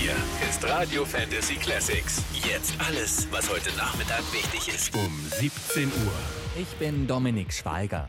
Hier ist Radio Fantasy Classics. Jetzt alles, was heute Nachmittag wichtig ist. Um 17 Uhr. Ich bin Dominik Schweiger.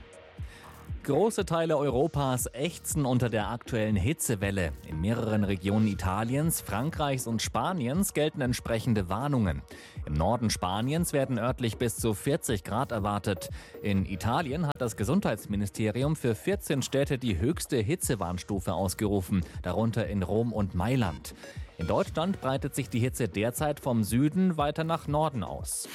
Große Teile Europas ächzen unter der aktuellen Hitzewelle. In mehreren Regionen Italiens, Frankreichs und Spaniens gelten entsprechende Warnungen. Im Norden Spaniens werden örtlich bis zu 40 Grad erwartet. In Italien hat das Gesundheitsministerium für 14 Städte die höchste Hitzewarnstufe ausgerufen, darunter in Rom und Mailand. In Deutschland breitet sich die Hitze derzeit vom Süden weiter nach Norden aus.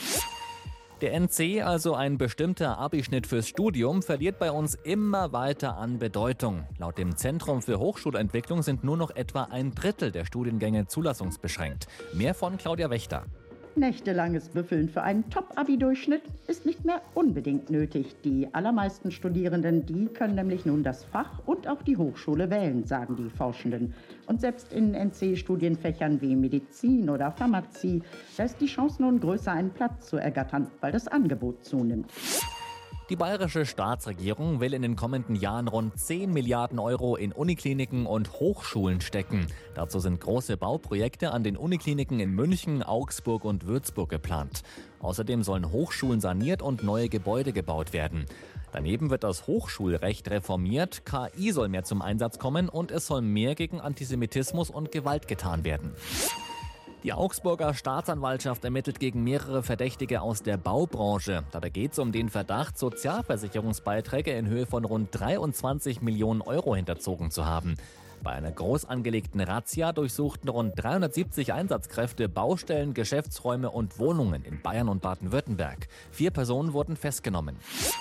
Der NC, also ein bestimmter Abischnitt fürs Studium, verliert bei uns immer weiter an Bedeutung. Laut dem Zentrum für Hochschulentwicklung sind nur noch etwa 1/3 der Studiengänge zulassungsbeschränkt. Mehr von Claudia Wächter. Nächtelanges Büffeln für einen Top-Abi-Durchschnitt ist nicht mehr unbedingt nötig. Die allermeisten Studierenden, die können nämlich nun das Fach und auch die Hochschule wählen, sagen die Forschenden. Und selbst in NC-Studienfächern wie Medizin oder Pharmazie, da ist die Chance nun größer, einen Platz zu ergattern, weil das Angebot zunimmt. Die bayerische Staatsregierung will in den kommenden Jahren rund 10 Milliarden Euro in Unikliniken und Hochschulen stecken. Dazu sind große Bauprojekte an den Unikliniken in München, Augsburg und Würzburg geplant. Außerdem sollen Hochschulen saniert und neue Gebäude gebaut werden. Daneben wird das Hochschulrecht reformiert, KI soll mehr zum Einsatz kommen und es soll mehr gegen Antisemitismus und Gewalt getan werden. Die Augsburger Staatsanwaltschaft ermittelt gegen mehrere Verdächtige aus der Baubranche. Dabei geht es um den Verdacht, Sozialversicherungsbeiträge in Höhe von rund 23 Millionen Euro hinterzogen zu haben. Bei einer groß angelegten Razzia durchsuchten rund 370 Einsatzkräfte Baustellen, Geschäftsräume und Wohnungen in Bayern und Baden-Württemberg. 4 Personen wurden festgenommen.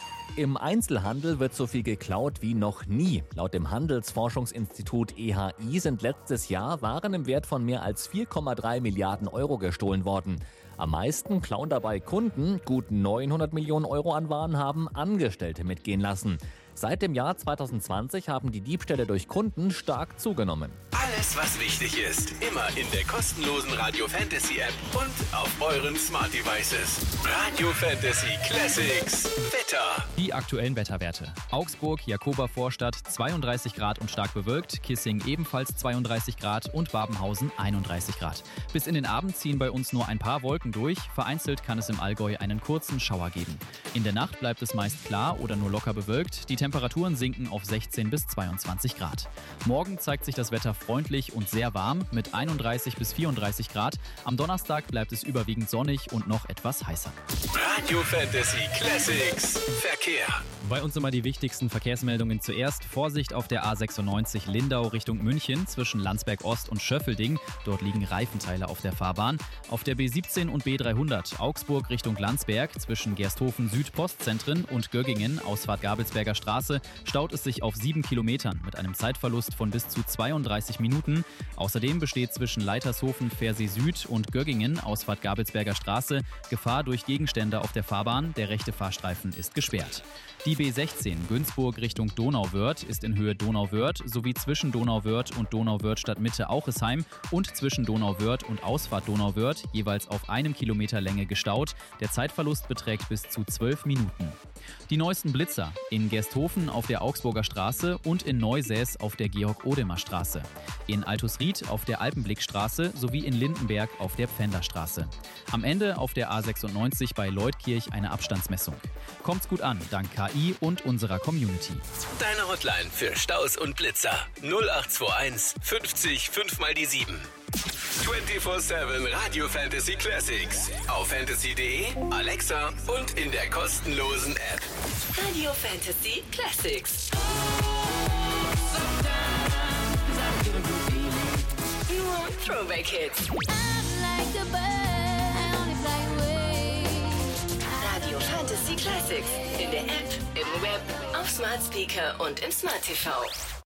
Im Einzelhandel wird so viel geklaut wie noch nie. Laut dem Handelsforschungsinstitut EHI sind letztes Jahr Waren im Wert von mehr als 4,3 Milliarden Euro gestohlen worden. Am meisten klauen dabei Kunden. Gut 900 Millionen Euro an Waren haben Angestellte mitgehen lassen. Seit dem Jahr 2020 haben die Diebstähle durch Kunden stark zugenommen. Alles, was wichtig ist, immer in der kostenlosen Radio Fantasy App und auf euren Smart Devices. Radio Fantasy Classics Wetter. Die aktuellen Wetterwerte. Augsburg, Jakobervorstadt 32 Grad und stark bewölkt, Kissing ebenfalls 32 Grad und Babenhausen 31 Grad. Bis in den Abend ziehen bei uns nur ein paar Wolken durch, vereinzelt kann es im Allgäu einen kurzen Schauer geben. In der Nacht bleibt es meist klar oder nur locker bewölkt, die Temperaturen sinken auf 16 bis 22 Grad. Morgen zeigt sich das Wetter freundlich und sehr warm mit 31 bis 34 Grad. Am Donnerstag bleibt es überwiegend sonnig und noch etwas heißer. Radio Fantasy Classics Verkehr. Bei uns immer die wichtigsten Verkehrsmeldungen zuerst. Vorsicht auf der A96 Lindau Richtung München zwischen Landsberg Ost und Schöffelding. Dort liegen Reifenteile auf der Fahrbahn. Auf der B17 und B300 Augsburg Richtung Landsberg zwischen Gersthofen Süd-Postzentren und Göggingen Ausfahrt Gabelsberger Straße staut es sich auf 7 Kilometern mit einem Zeitverlust von bis zu 32 Minuten. Außerdem besteht zwischen Leitershofen Versee Süd und Göggingen Ausfahrt Gabelsberger Straße Gefahr durch Gegenstände auf der Fahrbahn. Der rechte Fahrstreifen ist gesperrt. Die B16 Günzburg Richtung Donauwörth ist in Höhe Donauwörth sowie zwischen Donauwörth und Donauwörth Stadtmitte Auchesheim und zwischen Donauwörth und Ausfahrt Donauwörth jeweils auf 1 Kilometer Länge gestaut. Der Zeitverlust beträgt bis zu 12 Minuten. Die neuesten Blitzer in Gersthofen auf der Augsburger Straße und in Neusäß auf der Georg-Odemer-Straße. In Altusried auf der Alpenblickstraße sowie in Lindenberg auf der Pfänderstraße. Am Ende auf der A96 bei Leutkirch eine Abstandsmessung. Kommt's gut an, dank KI und unserer Community. Deine Hotline für Staus und Blitzer 0821 50 5 mal die 7. 24/7 Radio Fantasy Classics. Auf fantasy.de, Alexa und in der kostenlosen App. Radio Fantasy Classics. Nur Throwback Hits. Radio Fantasy Classics. In der App, im Web, auf Smart Speaker und im Smart TV.